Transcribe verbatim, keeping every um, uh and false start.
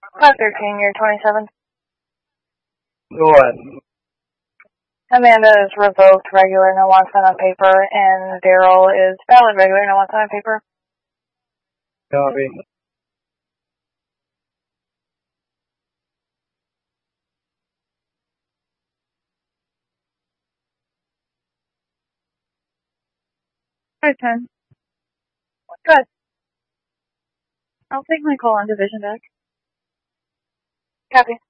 five thirteen, you're twenty-seven. Go ahead. Amanda is revoked, regular, no want sign on paper, and Daryl is valid, regular, no want sign on paper. Copy. five ten. Good. I'll take my call on division back. Copy.